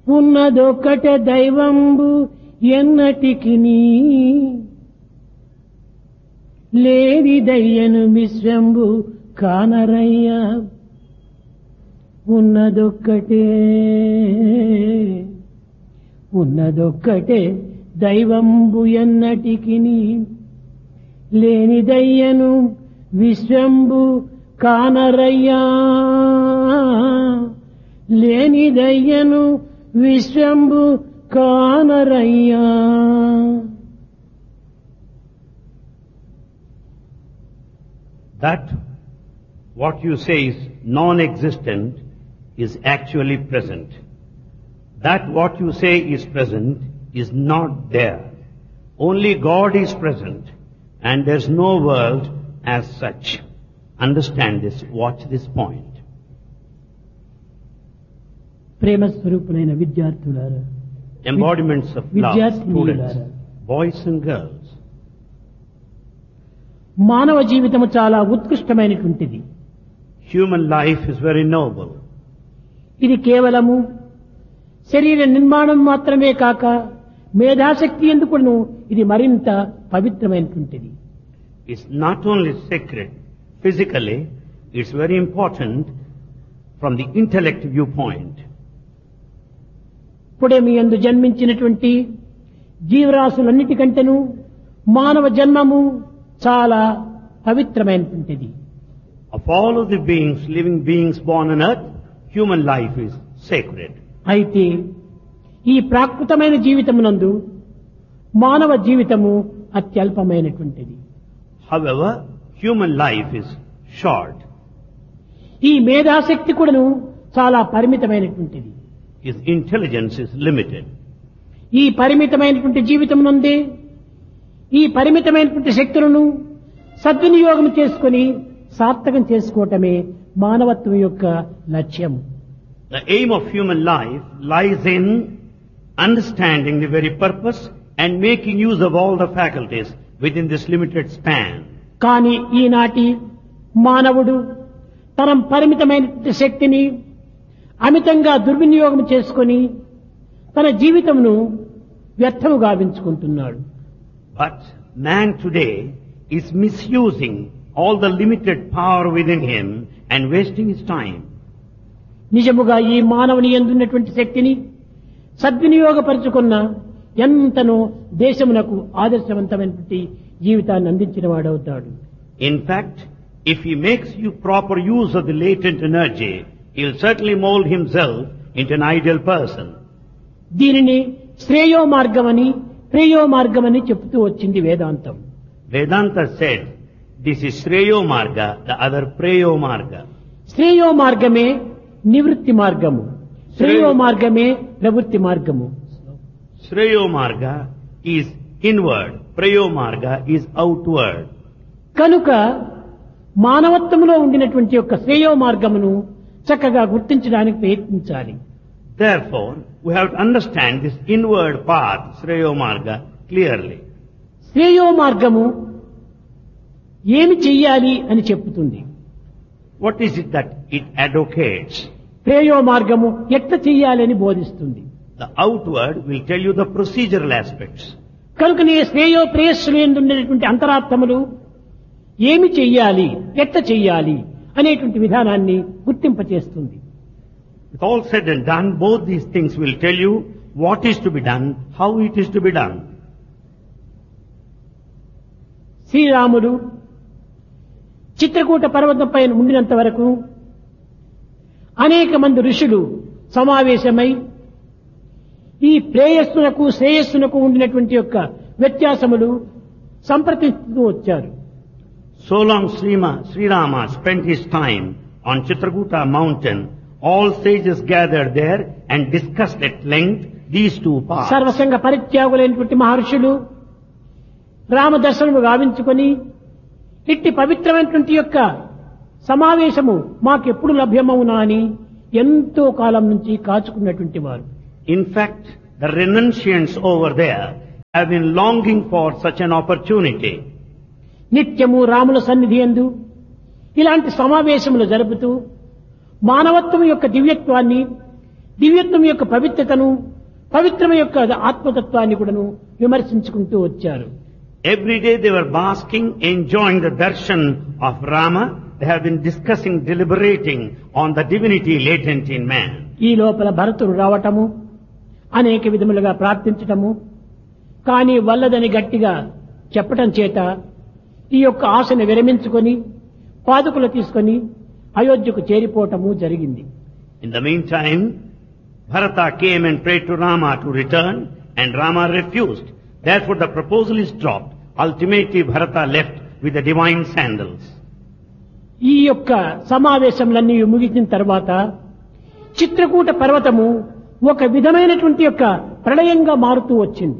ఉన్నదొక్కటే దైవంబు ఎన్నటికిని లేని దయ్యను విశ్వంబు కానరయ్యా. ఉన్నదొక్కటే దైవంబు ఎన్నటికిని లేని దయ్యను విశ్వంబు కానరయ్యా. లేని దయ్యను విశ్వంబు కానరయ్యా. That what you say is non-existent is actually present. That what you say is present is not there. Only God is present and there's no world as such. Understand this, watch this point. ప్రేమ స్వరూపులైన విద్యార్థులారా, Embodiments of love, విద్యార్థినులారా, students, boys and girls. మానవ జీవితము చాలా ఉత్కృష్టమైనటువంటిది. Human life is very noble. ఇది కేవలము శరీర నిర్మాణం మాత్రమే కాక మేధాశక్తి ఎందుకును ఇది మరింత పవిత్రమైనటువంటిది. It's not only sacred physically, it's very important from the intellect viewpoint. ఇప్పుడే మీ యందు జన్మించినటువంటి జీవరాశులన్నిటికంటేను మానవ జన్మము చాలా పవిత్రమైనటువంటిది. Of all of the beings, living beings born on earth, human life is sacred. అయితే ఈ ప్రాకృతమైన జీవితమునందు మానవ జీవితము అత్యల్పమైనటువంటిది. However, human life is short. ఈ మేధాశక్తి కూడాను చాలా పరిమితమైనటువంటిది. His intelligence is limited. ఈ పరిమితమైనటువంటి జీవితమునందే ఈ పరిమితమైనటువంటి శక్తులను సద్వినియోగం చేసుకొని సార్థకం చేసుకోవటమే మానవత్వం యొక్క లక్ష్యం. The aim of human life lies in understanding the very purpose and making use of all the faculties within this limited span. కానీ ఈనాటి మానవుడు తన పరిమితమైనటువంటి శక్తిని అమితంగా దుర్వినియోగం చేసుకొని తన జీవితమును వ్యర్థము గావించుకుంటున్నాడు. But man today is misusing all the limited power within him and wasting his time. నిజముగా ఈ మానవుని యందున్నటువంటి శక్తిని సద్వినియోగపరుచుకున్న ఎంతనో దేశమునకు ఆదర్శవంతమైనటువంటి జీవితాన్ని అందించిన వాడవుతాడు. In fact, if he makes you proper use of the latent energy, he will certainly mold himself into an ideal person. దీనిని శ్రేయో మార్గమని ప్రేయో మార్గమని చెప్తూ వచ్చింది వేదాంతం. Vedanta said, this is Shreyo Marga, the other Preyo Marga. శ్రేయో మార్గమే నివృత్తి మార్గము, శ్రేయో మార్గమే ప్రవృత్తి మార్గము. Shreyo Marga is inward, Preyo Marga is outward. కనుక మానవత్వంలో ఉండినటువంటి యొక్క శ్రేయో మార్గమును చక్కగా గుర్తించడానికి ప్రయత్నించాలి. Therefore, we have to understand this inward path, Shreyo Marga, clearly. శ్రేయో మార్గము ఏమి చెయ్యాలి అని చెప్పుతుంది. What is it that it advocates? ప్రేయో మార్గము ఎట్లా చెయ్యాలని బోధిస్తుంది. The outward will tell you the procedural aspects. కనుకనే శ్రేయో ప్రేయస్సులు ఉండేటువంటి అంతరార్థములు ఏమి చెయ్యాలి ఎట్లా చెయ్యాలి అనేటువంటి విధానాన్ని గుర్తింపచేస్తుంది. With all said and done, both these things will tell you what is to be done, how it is to be done. శ్రీరాముడు చిత్రకూట పర్వతం పైన ఉండినంత వరకు అనేక మంది ఋషులు సమావేశమై ఈ ప్రేయస్సునకు శ్రేయస్సునకు ఉండినటువంటి యొక్క వ్యత్యాసములు సంప్రదిస్తూ వచ్చారు. So long Sri Rama spent his time on Chitrakuta mountain, all sages gathered there and discussed at length these two paths. సర్వసంగ పరిత్యాగులైనటువంటి మహర్షులు రామదర్శనము గావించుకొని ఇట్టి పవిత్రమైనటువంటి యొక్క సమావేశము మాకెప్పుడు లభ్యమవునా అని ఎంతో కాలం నుంచి కాచుకున్నటువంటి వారు. In fact, the renunciants over there have been longing for such an opportunity. నిత్యము రాముల సన్నిధి యందు ఇలాంటి సమావేశములు జరుపుతూ మానవత్వం యొక్క దివ్యత్వాన్ని దివ్యత్వం యొక్క పవిత్రతను, పవిత్రం యొక్క ఆత్మతత్వాన్ని కూడాను విమర్శించుకుంటూ వచ్చారు. Every day they were basking, enjoying the darshan of Rama. They have been discussing, deliberating on the divinity latent in man. ఈ లోపల భరతుడు రావటము, అనేక విధములుగా ప్రార్థించటము, కానీ వల్లదని గట్టిగా చెప్పటం చేత ఈ యొక్క ఆశను విరమించుకొని పాదుకులు తీసుకొని అయోధ్యకు చేరిపోవటము జరిగింది. In the meantime, Bharata came and prayed to Rama to return, and Rama refused. Therefore the proposal is dropped. Ultimately Bharata left with the divine sandals. ఈ యొక్క సమావేశంలన్నీ ముగిసిన తర్వాత చిత్రకూట పర్వతము ఒక విధమైనటువంటి యొక్క ప్రళయంగా మారుతూ వచ్చింది.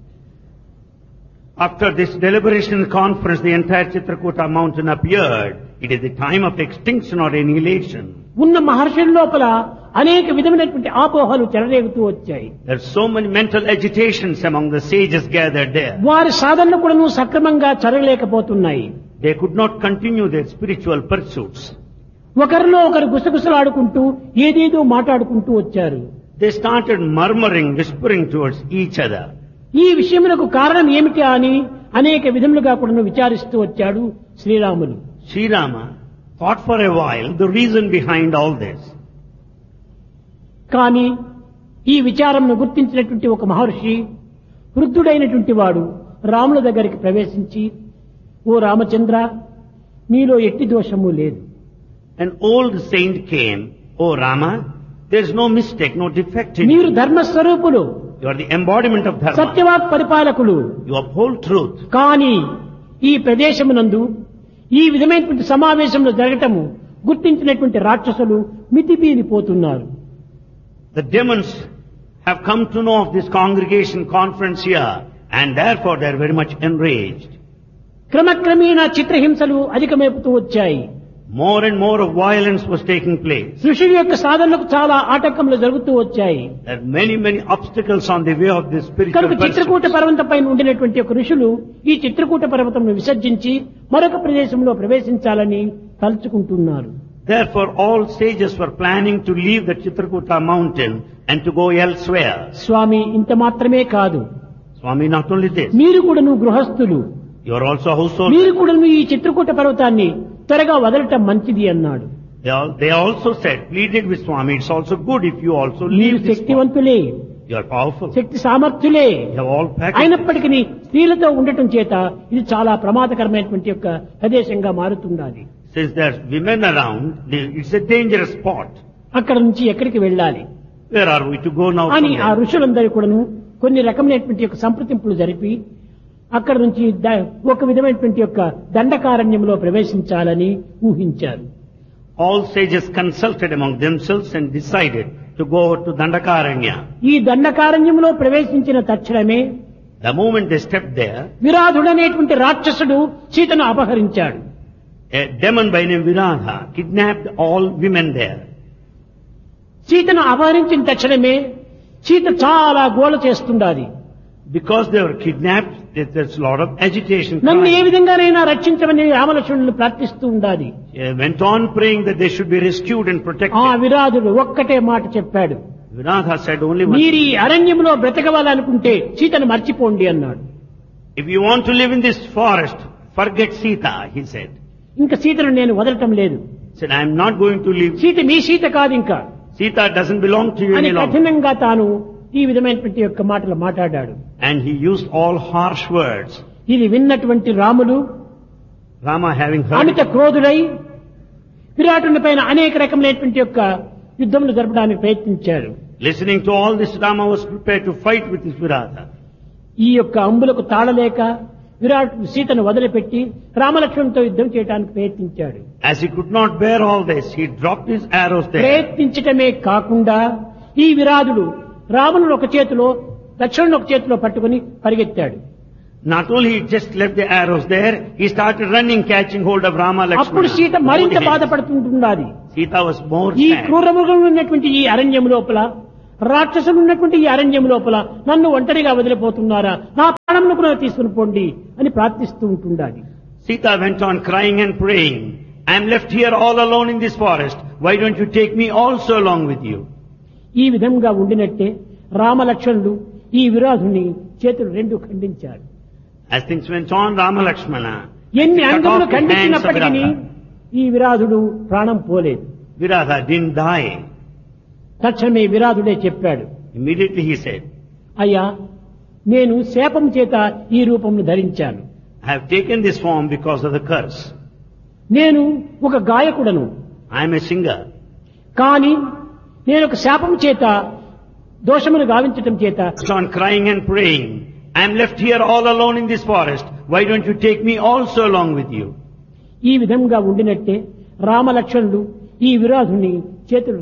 After this deliberation conference, the entire Chitrakuta mountain appeared. It is the time of extinction or annihilation. ఉన్న మహర్షుల లోపల అనేక విధమైనటువంటి ఆపోహలు చెలరేగుతూ వచ్చాయి. There are so many mental agitations among the sages gathered there. వారి సాధనలు కూడాను సక్రమంగా జరగలేకపోతున్నాయి. They could not continue their spiritual pursuits. ఒకరిలో ఒకరు గుసగుసలాడుకుంటూ ఏదేదో మాట్లాడుకుంటూ వచ్చారు. They started murmuring, whispering towards each other. ఈ విషయములకు కారణం ఏమిటి అని అనేక విధములుగా కూడా విచారిస్తూ వచ్చాడు Sriramulu. Sri Rama thought for a while the reason behind all this. కానీ ఈ విచారంను గుర్తించినటువంటి ఒక మహర్షి, వృద్ధుడైనటువంటి వాడు రాముల దగ్గరికి ప్రవేశించి, ఓ రామచంద్ర, నీలో ఎట్టి దోషము లేదు. An old saint came, "O Rama, there is no mistake, no defect in మీరు you. ధర్మస్వరూపులు, You are the embodiment of dharma. సత్యవాక్ పరిపాలకులు. You uphold truth. కానీ ఈ ప్రదేశమునందు ఈ విధమైనటువంటి సమావేశంలో జరగటము గుర్తించినటువంటి రాక్షసులు మితిమీరిపోతున్నారు. The demons have come to know of this congregation conference here, and therefore they are very much enraged. క్రమక్రమేణా చిత్రహింసలు అధికమైపోతూ వచ్చాయి. More and more of violence was taking place. ఋషుల యొక్క సాధనలకు చాలా ఆటంకములు జరుగుతూ వచ్చాయి. There are many obstacles on the way of this spiritual కనుక Chitrakoot pursuit. పర్వతం పైన ఉండినటువంటి ఒక ఋషులు ఈ చిత్రకూట పర్వతంను విసర్జించి మరొక ప్రదేశంలో ప్రవేశించాలని తలుచుకుంటున్నారు. Therefore all sages were planning to leave the Chitrakuta mountain and to go elsewhere. స్వామి, ఇంత మాత్రమే కాదు, Swami, not only this, మీరు కూడాను గృహస్థులు, you are also household. మీరు కూడాను ఈ చిత్రకూట పర్వతాన్ని త్వరగా వదలటం మంచిది అన్నాడు. They also said, pleaded with Swami, it's also good if you also మీరు leave this spot. శక్తివంతులే, You are powerful. Shakti సామర్థ్యులే, You have all packaged. అయినప్పటికీ స్త్రీలతో ఉండటం చేత ఇది చాలా ప్రమాదకరమైనటువంటి యొక్క ప్రదేశంగా మారుతుండాలి. Since there's women around, it's a dangerous spot. అక్కడ నుంచి ఎక్కడికి వెళ్ళాలి Where are we to go now? అని from ఆ there? ఋషులందరూ కూడాను కొన్ని రకమైనటువంటి యొక్క సంప్రదింపులు జరిపి అక్కడ నుంచి ఒక విధమైనటువంటి యొక్క దండకారణ్యంలో ప్రవేశించాలని ఊహించారు. All sages consulted among themselves and decided to go to Dandakaranya. ఈ దండకారణ్యంలో ప్రవేశించిన తక్షణమే The moment they stepped there, విరాధుడనేటువంటి రాక్షసుడు సీతను అపహరించాడు. a demon by name Viradha kidnapped all women there. సీతను అపహరించిన తక్షణమే సీత చాలా గోల చేస్తుండాలి. Because they were kidnapped, there's a lot of agitation. నన్ను ఏ crying. విధంగానైనా రక్షించమని రామలక్ష్మణులు ప్రార్థిస్తూ ఉండాలి. They went on praying that they should be rescued and ఆ protected. విరాధుడు ఒక్కటే మాట చెప్పాడు, Viradha said only one మీరు ఈ thing. అరణ్యంలో బ్రతకవాలనుకుంటే సీతను మర్చిపోండి అన్నాడు. If you want to live in this forest, forget Sita, he said. ఇంకా సీతను నేను వదలటం లేదు, He said, I am not going to leave. Sita మీ సీత కాదు ఇంకా Sita doesn't belong to you అని any longer. కఠినంగా తాను ఈ విధమైనటువంటి యొక్క మాటలు మాట్లాడాడు. And he used all harsh words. ఇది విన్నటువంటి Ramulu Rama having heard Amit it, క్రోధుడై విరాటుని పైన అనేక రకమైనటువంటి యొక్క యుద్ధములు జరపడానికి ప్రయత్నించాడు. listening to all this, Rama was prepared to fight with his Viradha. ఈ యొక్క అంబులకు తాళలేక విరాట్ సీతను వదిలిపెట్టి రామలక్ష్మణునితో యుద్ధం చేయడానికి ప్రయత్నించాడు. As he could not bear all this, he dropped his arrows there. ప్రయత్నించటమే కాకుండా ఈ విరాధుడు రాముని ఒక చేతిలో లక్ష్మణుని ఒక చేతిలో పట్టుకుని పరిగెత్తాడు. Not only he just left the arrows there, he started running, catching hold of Rama అప్పుడు Lakshmana. సీత మరింత Both hands. బాధపడుతుంటున్నది. Sita was more ఈ sad. క్రూరమృగం ఉన్నటువంటి ఈ అరణ్యం లోపల, రాక్షసులు ఉన్నటువంటి ఈ అరణ్యం లోపల నన్ను ఒంటరిగా వదిలిపోతున్నారా, నా ప్రాణంను కూడా తీసుకుని పోండి అని ప్రార్థిస్తూ ఉంటుండాలి. Sita went on crying and praying, I am left here all alone in this forest. Why don't you take me also along with you? ఈ విధంగా ఉండినట్టే రామలక్ష్మణుడు ఈ విరాధుని చేతులు రెండు ఖండించాడు. As things went on, Rama Lakshmana ఎన్ని cut అంగములు off the hands of ఖండించినప్పటికీ Viratha. ఈ విరాధుడు ప్రాణం పోలేదు. Viratha didn't die. తక్షణమే విరాధుడే చెప్పాడు, Immediately he said, అయ్యా నేను శాపం చేత ఈ రూపంను ధరించాను. I have taken this form because of the curse. నేను ఒక గాయకుడను, I am a singer. కానీ నేను ఒక శాపం చేత దోషమును గావించటం చేత Kept on crying and praying. I am left here all alone in this forest. Why don't you take me also along with you? ఈ విధంగా ఉండినట్టే రామలక్ష్మణుడు ఈ విరాధుని చేతులు